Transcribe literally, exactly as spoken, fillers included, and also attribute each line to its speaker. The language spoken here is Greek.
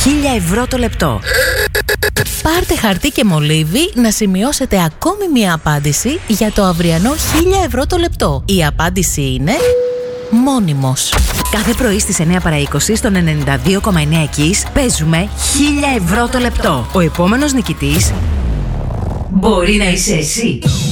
Speaker 1: χίλια ευρώ το λεπτό. Πάρτε χαρτί και μολύβι να σημειώσετε ακόμη μία απάντηση για το αυριανό χίλια ευρώ το λεπτό. Η απάντηση είναι μόνιμος. Κάθε πρωί στις εννιά παρά είκοσι στον ενενήντα δύο κόμμα εννιά Kiss παίζουμε χίλια ευρώ το λεπτό. Ο επόμενος νικητής μπορεί να είσαι εσύ.